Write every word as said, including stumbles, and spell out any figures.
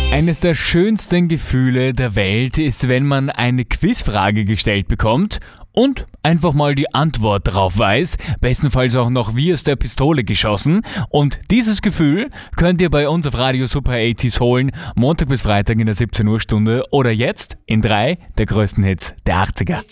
Eines der schönsten Gefühle der Welt ist, wenn man eine Quizfrage gestellt bekommt und einfach mal die Antwort drauf weiß, bestenfalls auch noch wie aus der Pistole geschossen. Und dieses Gefühl könnt ihr bei uns auf Radio Super achtziger holen, Montag bis Freitag in der siebzehn Uhr Stunde oder jetzt in drei der größten Hits der achtziger.